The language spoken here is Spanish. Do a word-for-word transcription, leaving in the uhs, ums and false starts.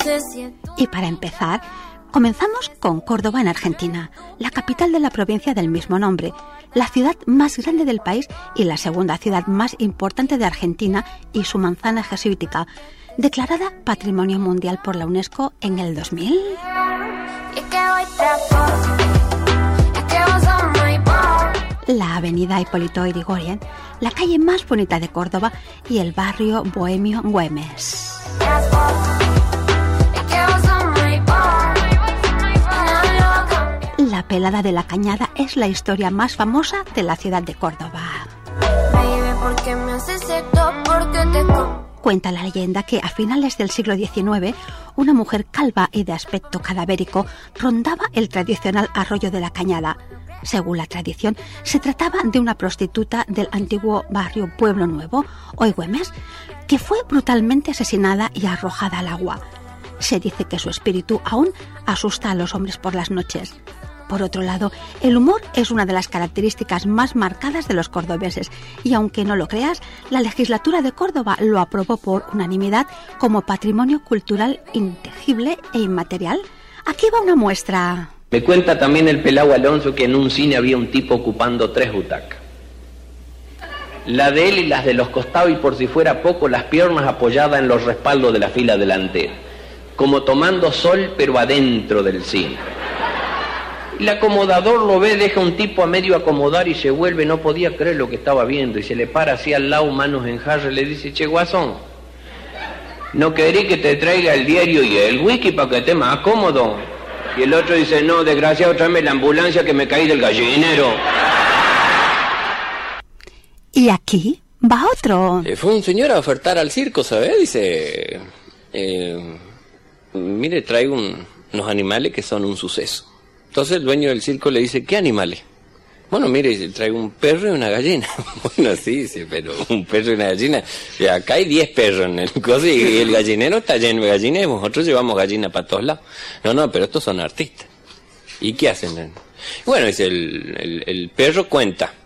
Y para empezar, comenzamos con Córdoba en Argentina, la capital de la provincia del mismo nombre, la ciudad más grande del país y la segunda ciudad más importante de Argentina y su manzana jesuítica, declarada Patrimonio Mundial por la UNESCO en el dos mil. La avenida Hipólito Yrigoyen, la calle más bonita de Córdoba y el barrio bohemio Güemes. La pelada de la Cañada es la historia más famosa de la ciudad de Córdoba. Cuenta la leyenda que a finales del siglo diecinueve, una mujer calva y de aspecto cadavérico rondaba el tradicional arroyo de la Cañada. Según la tradición, se trataba de una prostituta del antiguo barrio Pueblo Nuevo, hoy Güemes, que fue brutalmente asesinada y arrojada al agua. Se dice que su espíritu aún asusta a los hombres por las noches. Por otro lado, el humor es una de las características más marcadas de los cordobeses y aunque no lo creas, la legislatura de Córdoba lo aprobó por unanimidad como patrimonio cultural intangible e inmaterial. Aquí va una muestra. Me cuenta también el pelao Alonso que en un cine había un tipo ocupando tres butacas. La de él y las de los costados y por si fuera poco las piernas apoyadas en los respaldos de la fila delantera, como tomando sol pero adentro del cine. El acomodador lo ve, deja un tipo a medio acomodar y se vuelve, no podía creer lo que estaba viendo y se le para así al lado, manos en jarra, y le dice: che, guasón, ¿no querés que te traiga el diario y el whisky para que esté más cómodo? Y el otro dice: no, desgraciado, tráeme la ambulancia que me caí del gallinero. Y aquí va otro. Eh, fue un señor a ofertar al circo, ¿sabes? Dice, eh, mire, traigo un, unos animales que son un suceso. Entonces el dueño del circo le dice: ¿qué animales? Bueno, mire, traigo un perro y una gallina. Bueno, sí, sí, pero un perro y una gallina. Y acá hay diez perros en el coso y el gallinero está lleno de gallinas y nosotros llevamos gallinas para todos lados. No, no, pero estos son artistas. ¿Y qué hacen? Bueno, dice, el, el, el perro cuenta.